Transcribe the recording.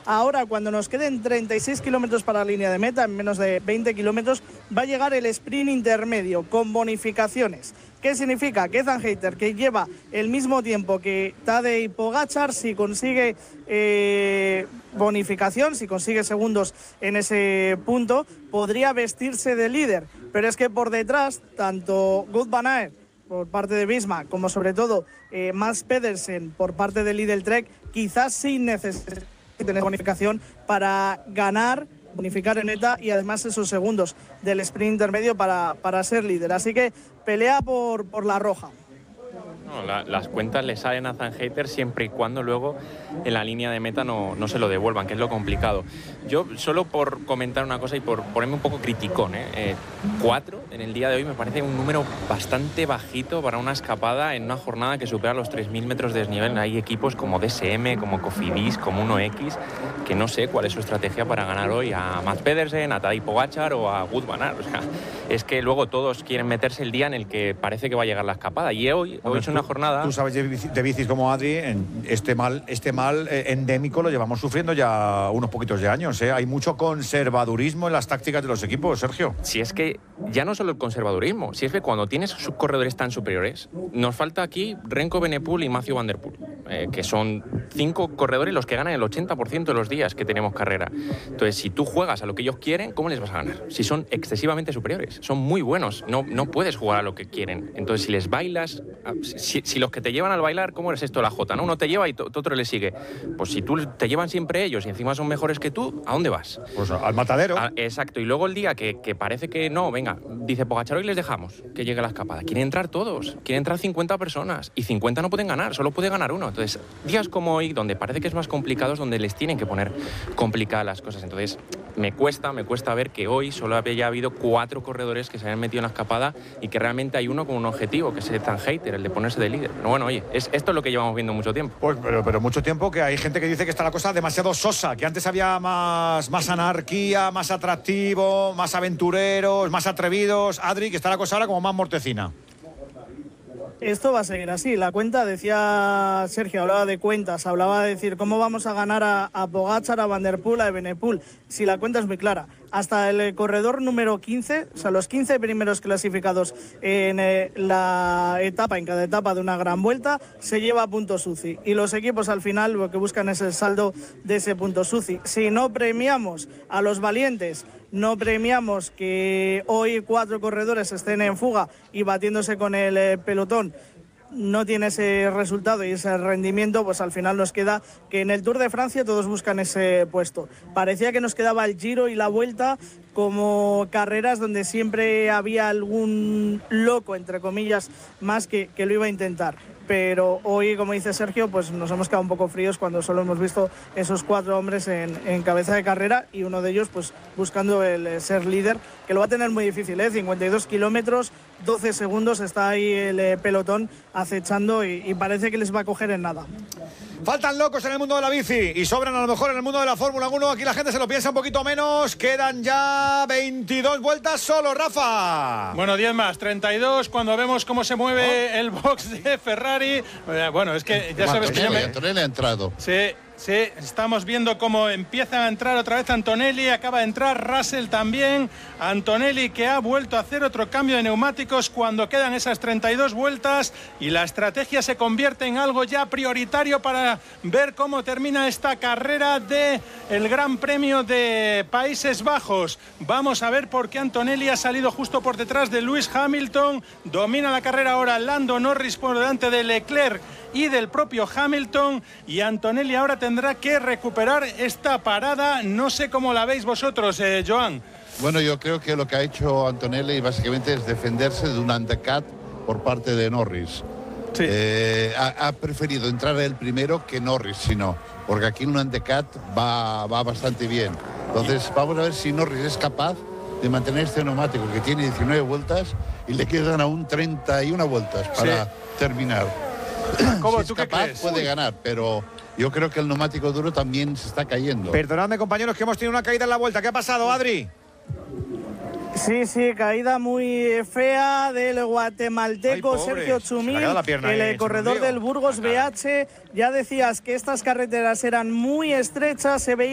Ahora, cuando nos queden 36 kilómetros para la línea de meta, en menos de 20 kilómetros, va a llegar el sprint intermedio con bonificaciones. ¿Ququé significa? Que Ethan Hayter, que lleva el mismo tiempo que Tadej Pogačar, si consigue bonificación, si consigue segundos en ese punto, podría vestirse de líder. Pero es que por detrás, tanto Wout van Aert por parte de Visma, como sobre todo Mads Pedersen por parte de Lidl Trek, quizás sin necesidad de tener bonificación para ganar, bonificar en meta y además esos segundos del sprint intermedio para ser líder. Así que pelea por la roja. No, las cuentas le salen a Ethan Hayter siempre y cuando luego en la línea de meta no se lo devuelvan, que es lo complicado. Yo, solo por comentar una cosa y por ponerme un poco criticón, 4 en el día de hoy me parece un número bastante bajito para una escapada en una jornada que supera los 3.000 metros de desnivel. Hay equipos como DSM, como Cofidis, como 1X, que no sé cuál es su estrategia para ganar hoy a Mads Pedersen, a Tadej Pogačar o a Wout van Aert. O sea, es que luego todos quieren meterse el día en el que parece que va a llegar la escapada. Y hoy es una jornada... Tú sabes de bicis como Adri, este mal endémico lo llevamos sufriendo ya unos poquitos de años. Hay mucho conservadurismo en las tácticas de los equipos, Sergio. Si es que ya no solo el conservadurismo, si es que cuando tienes subcorredores tan superiores, nos falta aquí Remco Evenepoel y Mathieu van der Poel, que son 5 corredores los que ganan el 80% de los días que tenemos carrera. Entonces, si tú juegas a lo que ellos quieren, ¿cómo les vas a ganar? Si son excesivamente superiores, son muy buenos, no puedes jugar a lo que quieren. Entonces, si les bailas, si los que te llevan al bailar, ¿cómo es esto la jota, ¿no? Uno te lleva y otro le sigue. Pues si tú te llevan siempre ellos y encima son mejores que tú, ¿a dónde vas? Pues al matadero. Exacto. Y luego el día que parece que no, venga, dice Pogačar, hoy les dejamos que llegue la escapada. Quieren entrar todos, quieren entrar 50 personas y 50 no pueden ganar, solo puede ganar uno. Entonces, días como hoy, donde parece que es más complicado, es donde les tienen que poner complicadas las cosas. Entonces, me cuesta ver que hoy solo había habido 4 corredores que se habían metido en la escapada y que realmente hay uno con un objetivo, que es Ethan Hayter, el de ponerse de líder. Pero bueno, oye, esto es lo que llevamos viendo mucho tiempo. Pues, pero mucho tiempo, que hay gente que dice que está la cosa demasiado sosa, que antes había más anarquía, más atractivo, más aventureros, más atrevidos. Adri, que está la cosa ahora como más mortecina. Esto va a seguir así. La cuenta, decía Sergio, hablaba de cuentas, hablaba de decir cómo vamos a ganar a Pogačar, a Van der Poel, a Evenepoel. Si la cuenta es muy clara. Hasta el corredor número 15, o sea, los 15 primeros clasificados en la etapa, en cada etapa de una gran vuelta, se lleva puntos UCI. Y los equipos al final lo que buscan es el saldo de ese punto UCI. Si no premiamos a los valientes, no premiamos que hoy 4 corredores estén en fuga y batiéndose con el pelotón, no tiene ese resultado y ese rendimiento, pues al final nos queda que en el Tour de Francia todos buscan ese puesto. Parecía que nos quedaba el Giro y la Vuelta como carreras donde siempre había algún loco, entre comillas, más que lo iba a intentar. Pero hoy, como dice Sergio, pues nos hemos quedado un poco fríos cuando solo hemos visto esos 4 hombres en cabeza de carrera y uno de ellos pues buscando el ser líder, que lo va a tener muy difícil, 52 kilómetros, 12 segundos, está ahí el pelotón acechando y parece que les va a coger en nada. Faltan locos en el mundo de la bici y sobran a lo mejor en el mundo de la Fórmula 1. Aquí la gente se lo piensa un poquito menos. Quedan ya 22 vueltas solo, Rafa. Bueno, 10 más, 32. Cuando vemos cómo se mueve el box de Ferrari. Bueno, es que ya sabes que ya Antonelli ha entrado. Sí, estamos viendo cómo empieza a entrar otra vez Antonelli, acaba de entrar Russell también. Antonelli, que ha vuelto a hacer otro cambio de neumáticos cuando quedan esas 32 vueltas y la estrategia se convierte en algo ya prioritario para ver cómo termina esta carrera del Gran Premio de Países Bajos. Vamos a ver por qué Antonelli ha salido justo por detrás de Lewis Hamilton. Domina la carrera ahora Lando Norris por delante de Leclerc y del propio Hamilton, y Antonelli ahora tendrá que recuperar esta parada. No sé cómo la veis vosotros, Joan. Bueno, yo creo que lo que ha hecho Antonelli básicamente es defenderse de un undercut por parte de Norris. Sí. Ha preferido entrar el primero que Norris, sino porque aquí un undercut va bastante bien. Entonces vamos a ver si Norris es capaz de mantener este neumático, que tiene 19 vueltas y le quedan aún 31 vueltas para terminar. ¿Cómo, si tú es qué capaz, crees? puede ganar, pero yo creo que el neumático duro también se está cayendo. Perdonadme, compañeros, que hemos tenido una caída en la vuelta. ¿Qué ha pasado, Adri? Sí, caída muy fea del guatemalteco. Ay, pobre, Sergio se le ha Chumí, quedado la pierna ahí, el corredor del Burgos BH. Ya decías que estas carreteras eran muy estrechas, se veía